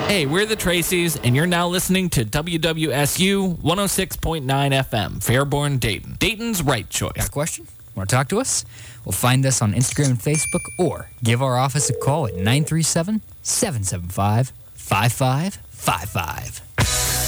Hey, we're the Tracys, and you're now listening to WWSU 106.9 FM, Fairborn, Dayton. Dayton's right choice. Got a question? Want to talk to us? Well, find us on Instagram and Facebook, or give our office a call at 937-775-5555.